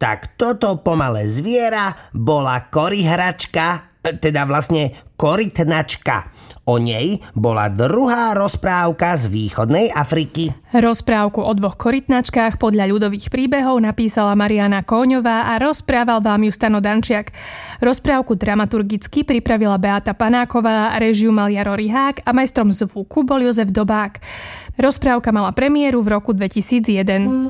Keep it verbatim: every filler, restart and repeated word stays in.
Tak toto pomalé zviera bola koryhračka, teda vlastne korytnačka. O nej bola druhá rozprávka z východnej Afriky. Rozprávku o dvoch korytnačkách podľa ľudových príbehov napísala Mariana Kóňová a rozprával vám ju Stano Dančiak. Rozprávku dramaturgicky pripravila Beata Panáková, režiu mal Jaro Rihák a majstrom zvuku bol Jozef Dobák. Rozprávka mala premiéru v roku dvetisícjeden.